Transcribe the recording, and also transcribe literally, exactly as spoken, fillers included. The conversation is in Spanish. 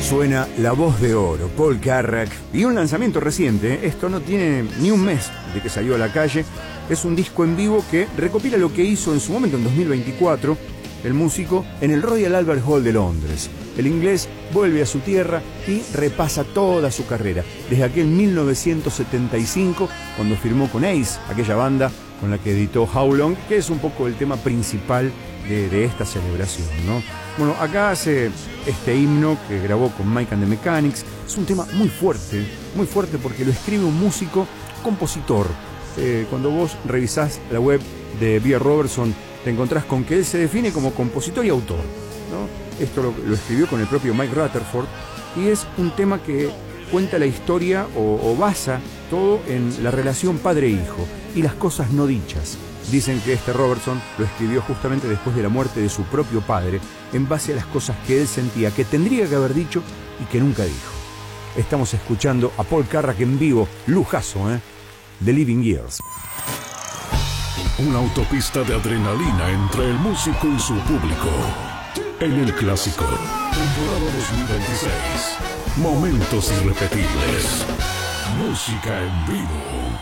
Suena La Voz de Oro, Paul Carrack, y un lanzamiento reciente. Esto no tiene ni un mes de que salió a la calle. Es un disco en vivo que recopila lo que hizo en su momento, en dos mil veinticuatro, el músico en el Royal Albert Hall de Londres. El inglés vuelve a su tierra y repasa toda su carrera, desde aquel mil novecientos setenta y cinco, cuando firmó con Ace, aquella banda con la que editó How Long, que es un poco el tema principal de, de esta celebración, ¿no? Bueno, acá hace este himno que grabó con Mike and the Mechanics. Es un tema muy fuerte, muy fuerte porque lo escribe un músico compositor. Eh, cuando vos revisás la web de Bea Robertson, te encontrás con que él se define como compositor y autor, ¿no? Esto lo, lo escribió con el propio Mike Rutherford y es un tema que cuenta la historia o, o basa todo en la relación padre-hijo y las cosas no dichas. Dicen que este Robertson lo escribió justamente después de la muerte de su propio padre, en base a las cosas que él sentía que tendría que haber dicho y que nunca dijo. Estamos escuchando a Paul Carrack en vivo, lujazo, ¿eh? The Living Years. Una autopista de adrenalina entre el músico y su público. En el clásico, temporada dos mil veintiséis. Momentos irrepetibles. Música en vivo.